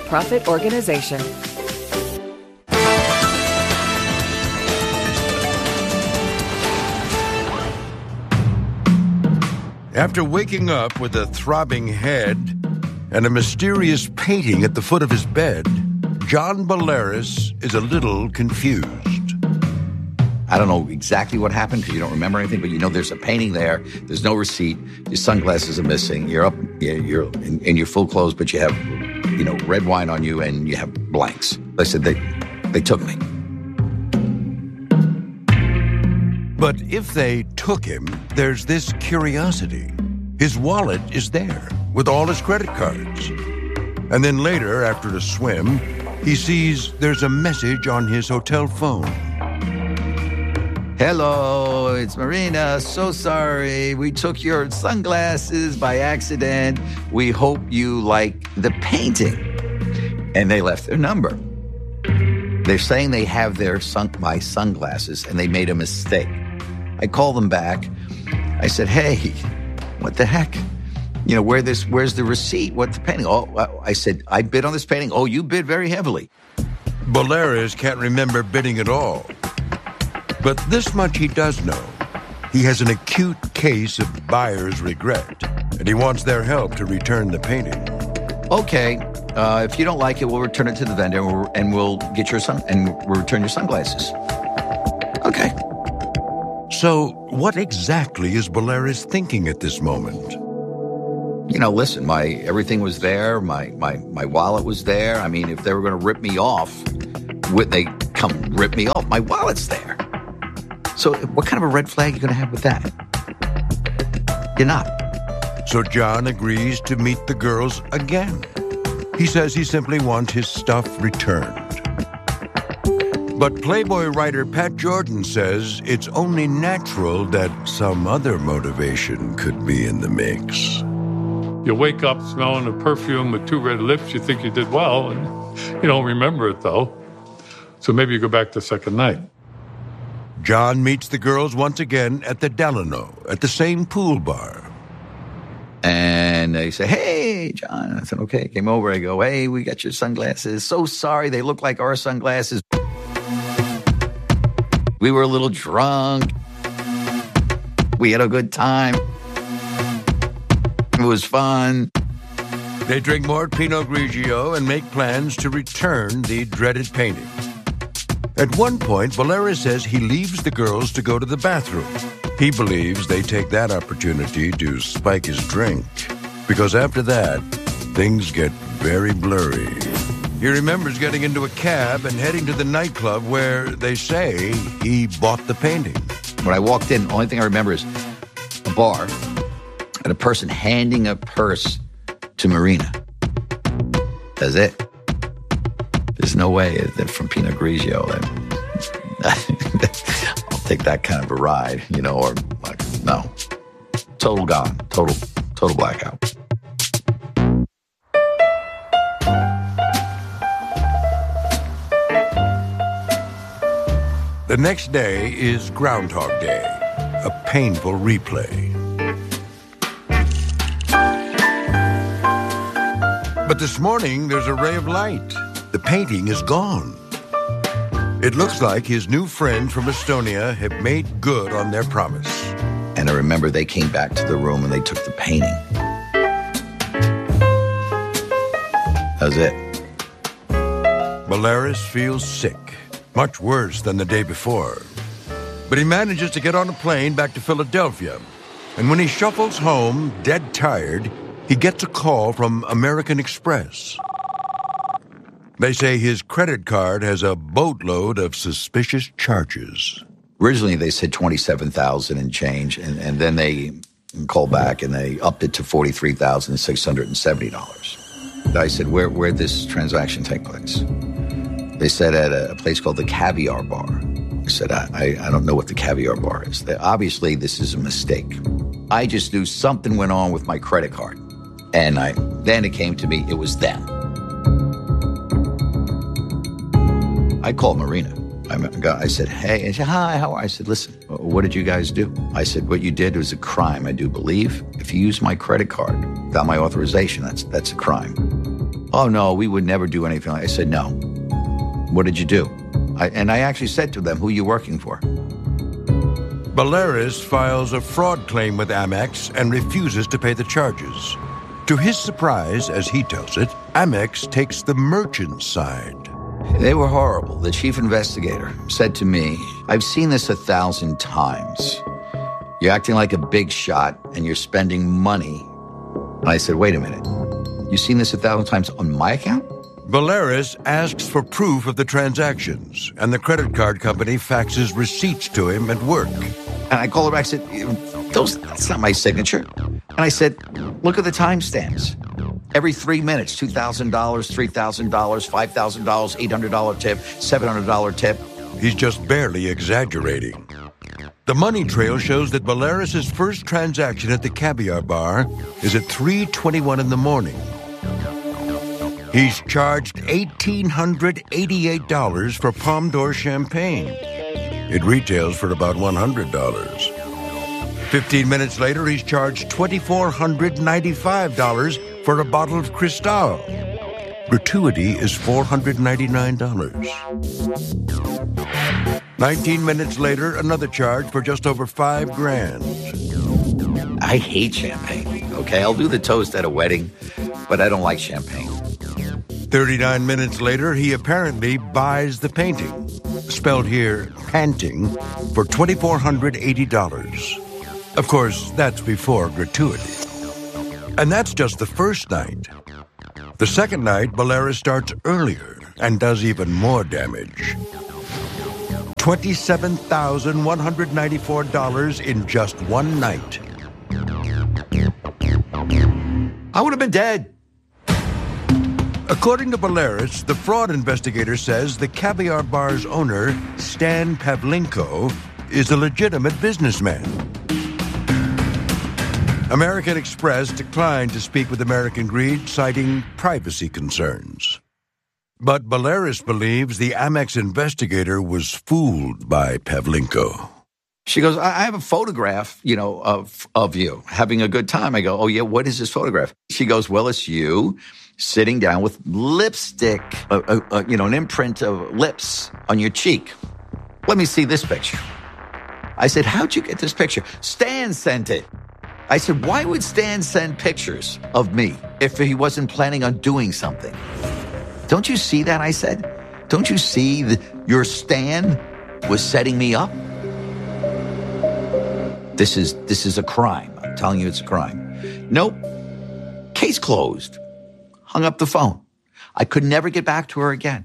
not-for-profit organization. After waking up with a throbbing head and a mysterious painting at the foot of his bed, John Bolaris is a little confused. I don't know exactly what happened because you don't remember anything, but you know there's a painting there. There's no receipt. Your sunglasses are missing. You're up, you're in your full clothes, but you have, red wine on you and you have blanks. I said, they took me. But if they took him, there's this curiosity. His wallet is there with all his credit cards. And then later, after a swim, he sees there's a message on his hotel phone. Hello, it's Marina. So sorry. We took your sunglasses by accident. We hope you like the painting. And they left their number. They're saying they have my sunglasses and they made a mistake. I called them back. I said, hey, what the heck? Where's the receipt? What's the painting? Oh, I said, I bid on this painting. Oh, you bid very heavily. Bolaris can't remember bidding at all. But this much he does know. He has an acute case of buyer's regret, and he wants their help to return the painting. Okay, if you don't like it, we'll return it to the vendor, and we'll return your sunglasses. Okay. So, what exactly is Bolaris thinking at this moment? Listen, everything was there. My wallet was there. I mean, if they were going to rip me off, would they come rip me off? My wallet's there. So what kind of a red flag are you going to have with that? You're not. So John agrees to meet the girls again. He says he simply wants his stuff returned. But Playboy writer Pat Jordan says it's only natural that some other motivation could be in the mix. You wake up smelling a perfume with 2 red lips, you think you did well, and you don't remember it, though. So maybe you go back the second night. John meets the girls once again at the Delano, at the same pool bar. And they say, hey, John. I said, okay. Came over. I go, hey, we got your sunglasses. So sorry, they look like our sunglasses. We were a little drunk. We had a good time. It was fun. They drink more Pinot Grigio and make plans to return the dreaded painting. At one point, Bolaris says he leaves the girls to go to the bathroom. He believes they take that opportunity to spike his drink, because after that, things get very blurry. He remembers getting into a cab and heading to the nightclub where they say he bought the painting. When I walked in, the only thing I remember is a bar and a person handing a purse to Marina. That's it. There's no way that from Pinot Grigio I'll take that kind of a ride, or like, no. Total gone. Total blackout. The next day is Groundhog Day, a painful replay. But this morning, there's a ray of light. The painting is gone. It looks like his new friends from Estonia have made good on their promise. And I remember they came back to the room and they took the painting. That was it. Bolaris feels sick, much worse than the day before. But he manages to get on a plane back to Philadelphia. And when he shuffles home, dead tired, he gets a call from American Express. They say his credit card has a boatload of suspicious charges. Originally, they said $27,000 and change, and then they called back and they upped it to $43,670. I said, where'd this transaction take place? They said at a place called the Caviar Bar. I said, I don't know what the Caviar Bar is. Obviously, this is a mistake. I just knew something went on with my credit card. And then it came to me, it was them. I called Marina. I said, hey. And she said, hi, how are you? I said, listen, what did you guys do? I said, what you did was a crime, I do believe. If you use my credit card without my authorization, that's a crime. Oh, no, we would never do anything like that. I said, no. What did you do? I actually said to them, who are you working for? Balearis files a fraud claim with Amex and refuses to pay the charges. To his surprise, as he tells it, Amex takes the merchant's side. They were horrible. The chief investigator said to me, I've seen this 1,000 times. You're acting like a big shot and you're spending money. And I said, wait a minute. You've seen this 1,000 times on my account? Balearis asks for proof of the transactions, and the credit card company faxes receipts to him at work. And I called her back and said, that's not my signature. And I said, look at the timestamps. Every 3 minutes, $2,000, $3,000, $5,000, $800 tip, $700 tip. He's just barely exaggerating. The money trail shows that Balearis' first transaction at the Caviar Bar is at 3:21 in the morning. He's charged $1,888 for Palme d'Or champagne. It retails for about $100. 15 minutes later, he's charged $2,495 for a bottle of Cristal. Gratuity is $499. 19 minutes later, another charge for just over $5,000. I hate champagne, okay? I'll do the toast at a wedding, but I don't like champagne. 39 minutes later, he apparently buys the painting, spelled here panting, for $2,480. Of course, that's before gratuity. And that's just the first night. The second night, Balearis starts earlier and does even more damage. $27,194 in just one night. I would have been dead. According to Balearis, the fraud investigator says the Caviar Bar's owner, Stan Pavlenko, is a legitimate businessman. American Express declined to speak with American Greed, citing privacy concerns. But Balearis believes the Amex investigator was fooled by Pavlenko. She goes, I have a photograph, of you having a good time. I go, oh, yeah, what is this photograph? She goes, well, it's you sitting down with lipstick, an imprint of lips on your cheek. Let me see this picture. I said, how'd you get this picture? Stan sent it. I said, why would Stan send pictures of me if he wasn't planning on doing something? Don't you see that? I said, don't you see that your Stan was setting me up? This is a crime. I'm telling you, it's a crime. Nope. Case closed. Hung up the phone. I could never get back to her again.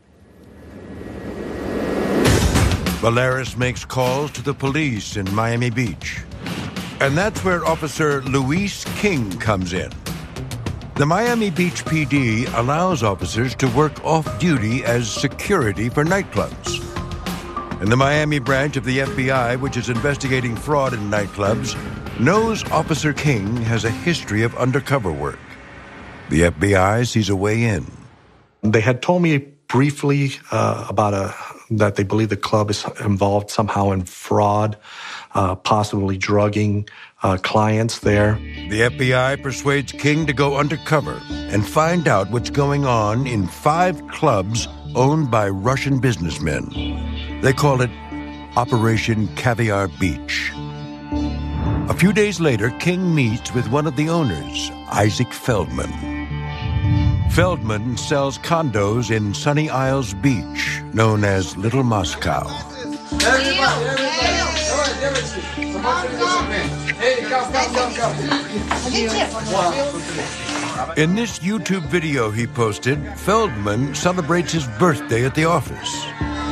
Balearis makes calls to the police in Miami Beach. And that's where Officer Luis King comes in. The Miami Beach PD allows officers to work off-duty as security for nightclubs. And the Miami branch of the FBI, which is investigating fraud in nightclubs, knows Officer King has a history of undercover work. The FBI sees a way in. They had told me briefly that they believe the club is involved somehow in fraud, possibly drugging clients there. The FBI persuades King to go undercover and find out what's going on in 5 clubs owned by Russian businessmen. They call it Operation Caviar Beach. A few days later, King meets with one of the owners, Isaac Feldman. Feldman sells condos in Sunny Isles Beach, known as Little Moscow. In this YouTube video he posted, Feldman celebrates his birthday at the office.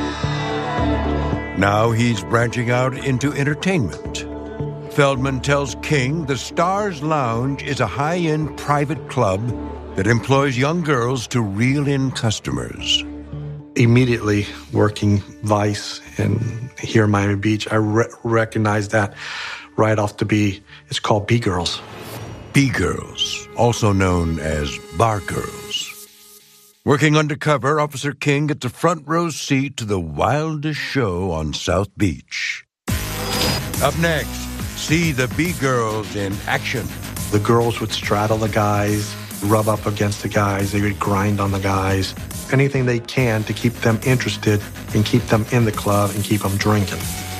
Now he's branching out into entertainment. Feldman tells King the Stars Lounge is a high-end private club that employs young girls to reel in customers. Immediately working Vice and here in Miami Beach, I recognized that right off the B. It's called B-Girls. B-Girls, also known as bar girls. Working undercover, Officer King gets a front row seat to the wildest show on South Beach. Up next, see the B-Girls in action. The girls would straddle the guys. rub up against the guys. They would grind on the guys. Anything they can to keep them interested and keep them in the club and keep them drinking.